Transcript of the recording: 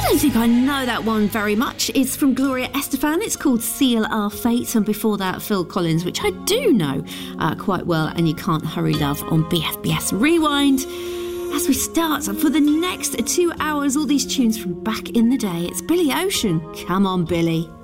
don't think I know that one very much. It's from Gloria Estefan. It's called Seal Our Fate. And before that, Phil Collins, which I do know quite well. And You Can't Hurry Love on BFBS Rewind. As we start for the next 2 hours, all these tunes from back in the day. It's Billy Ocean. Come on, Billy.